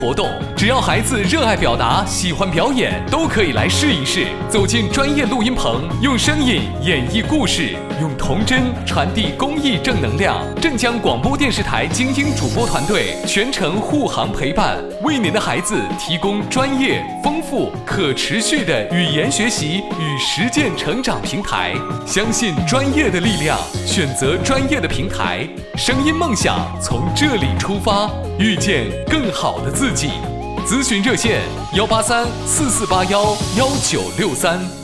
活动，只要孩子热爱表达、喜欢表演，都可以来试一试。走进专业录音棚，用声音演绎故事，用童真传递公益正能量。镇江广播电视台精英主播团队全程护航陪伴，为您的孩子提供专业、丰富、可持续的语言学习与实践成长平台。相信专业的力量，选择专业的平台，声音梦想从这里出发，遇见更好的自己。咨询热线：18344811963。